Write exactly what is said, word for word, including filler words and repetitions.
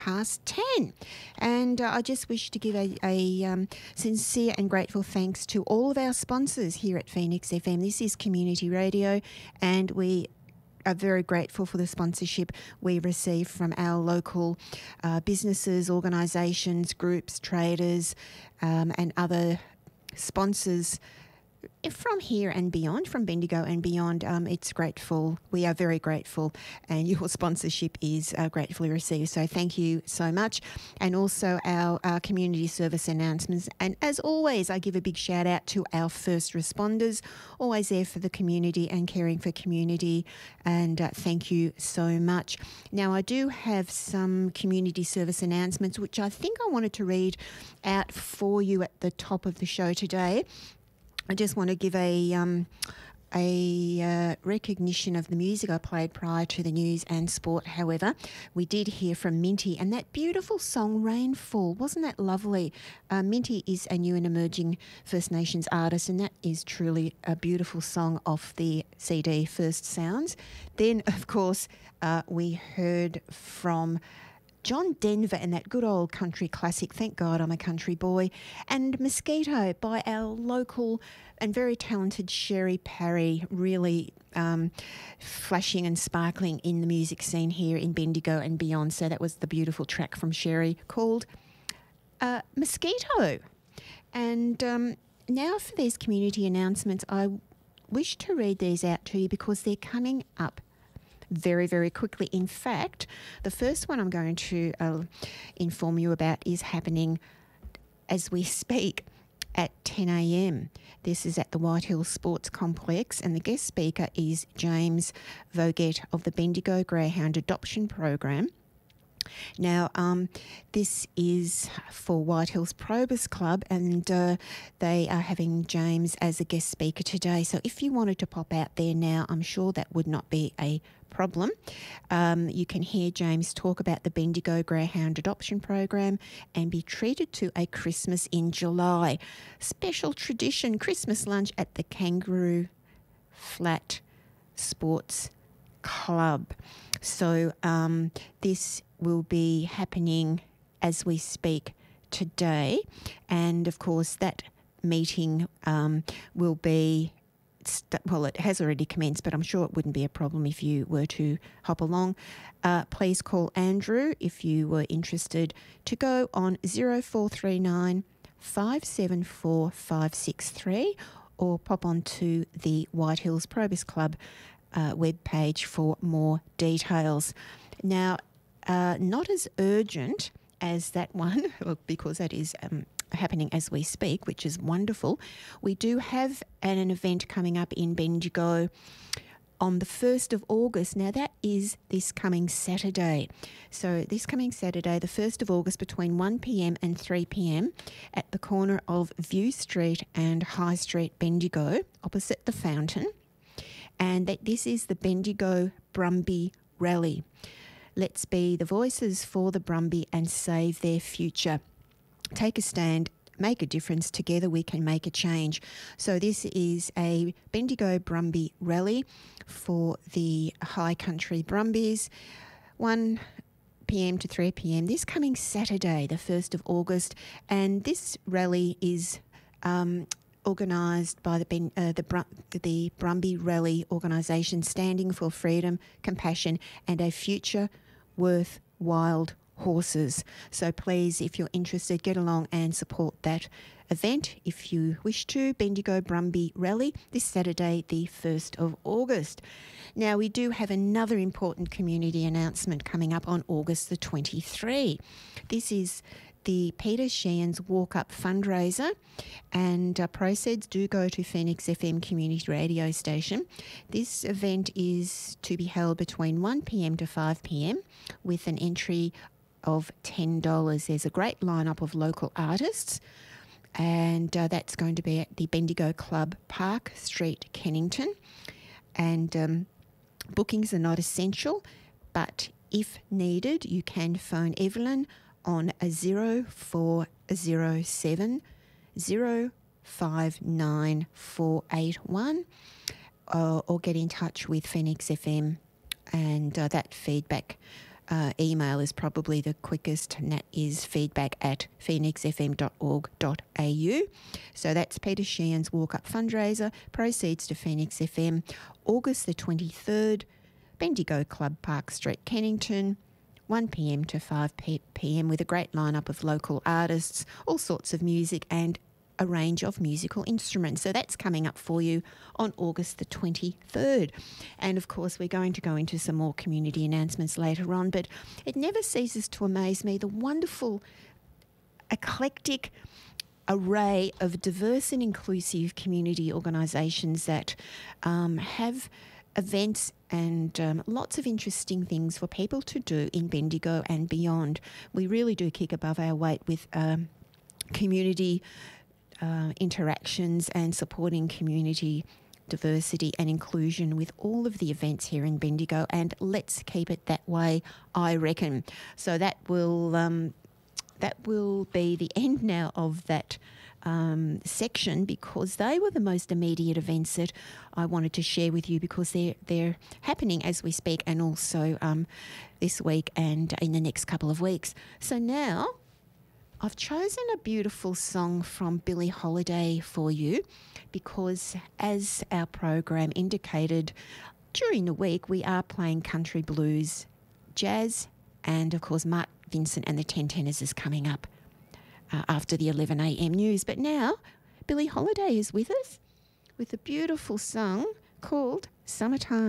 past ten. And uh, I just wish to give a, a um, sincere and grateful thanks to all of our sponsors here at Phoenix F M. This is community radio, and we are very grateful for the sponsorship we receive from our local uh, businesses, organisations, groups, traders, um, and other sponsors from here and beyond, from Bendigo and beyond. Um, it's grateful. We are very grateful, and your sponsorship is uh, gratefully received. So thank you so much. And also our, our community service announcements. And as always, I give a big shout out to our first responders, always there for the community and caring for community. And uh, thank you so much. Now, I do have some community service announcements, which I think I wanted to read out for you at the top of the show today. I just want to give a um, a uh, recognition of the music I played prior to the news and sport. However, we did hear from Minty and that beautiful song Rainfall. Wasn't that lovely? Uh, Minty is a new and emerging First Nations artist, and that is truly a beautiful song off the C D First Sounds. Then, of course, uh, we heard from John Denver and that good old country classic, Thank God I'm a Country Boy, and Mosquito by our local and very talented Sherry Parry, really um, flashing and sparkling in the music scene here in Bendigo and beyond. So that was the beautiful track from Sherry called uh, Mosquito. And um, now for these community announcements, I wish to read these out to you because they're coming up very, very quickly. In fact, the first one I'm going to uh, inform you about is happening as we speak at ten a m. This is at the White Hills Sports Complex, and the guest speaker is James Voget of the Bendigo Greyhound Adoption Program. Now, um, this is for White Hills Probus Club, and uh, they are having James as a guest speaker today. So if you wanted to pop out there now, I'm sure that would not be a problem. Um, you can hear James talk about the Bendigo Greyhound Adoption Program and be treated to a Christmas in July. Special tradition, Christmas lunch at the Kangaroo Flat Sports Club. So um, this will be happening as we speak today. And, of course, that meeting um, will be, st- well, it has already commenced, but I'm sure it wouldn't be a problem if you were to hop along. Uh, please call Andrew if you were interested to go on zero four three nine, five seven four, five six three or pop onto the White Hills Probus Club uh, webpage for more details. Now, Uh, not as urgent as that one, because that is um, happening as we speak, which is wonderful. We do have an, an event coming up in Bendigo on the first of August. Now, that is this coming Saturday. So this coming Saturday, the first of August, between one p m and three p m at the corner of View Street and High Street, Bendigo, opposite the fountain. And that this is the Bendigo Brumby Rally. Let's be the voices for the Brumby and save their future. Take a stand, make a difference. Together we can make a change. So this is a Bendigo Brumby rally for the High Country Brumbies, one p m to three p m this coming Saturday, the first of August. And this rally is um, organised by the ben, uh, the, Brum, the Brumby Rally organisation, standing for freedom, compassion and a future worth wild horses. So please, if you're interested, get along and support that event if you wish to. Bendigo Brumby Rally this Saturday, the first of August. Now, we do have another important community announcement coming up on August the twenty-third. This is the Peter Sheehan's Walk Up fundraiser, and uh, proceeds do go to Phoenix F M community radio station. This event is to be held between one p m to five p m with an entry of ten dollars. There's a great lineup of local artists, and uh, that's going to be at the Bendigo Club, Park Street, Kennington. And um, bookings are not essential, but if needed, you can phone Evelyn on a zero four zero seven zero five nine four eight one uh, or get in touch with Phoenix F M, and uh, that feedback uh, email is probably the quickest, and that is feedback at phoenix f m dot org dot a u. So that's Peter Sheehan's Walk Up fundraiser, proceeds to Phoenix F M, August the twenty-third, Bendigo Club, Park Street, Kennington, one p m to five p m with a great lineup of local artists, all sorts of music and a range of musical instruments. So that's coming up for you on August the twenty-third. And of course, we're going to go into some more community announcements later on, but it never ceases to amaze me the wonderful, eclectic array of diverse and inclusive community organisations that um, have events and um, lots of interesting things for people to do in Bendigo and beyond. We really do kick above our weight with um, community uh, interactions and supporting community diversity and inclusion with all of the events here in Bendigo, and let's keep it that way, I reckon. So that will um, that will be the end now of that Um, section, because they were the most immediate events that I wanted to share with you, because they're they're happening as we speak, and also um, this week and in the next couple of weeks. So now I've chosen a beautiful song from Billie Holiday for you, because as our program indicated, during the week we are playing country, blues, jazz, and of course Mark Vincent and the Ten Tenors is coming up Uh, after the eleven a m news. But now Billie Holiday is with us with a beautiful song called Summertime.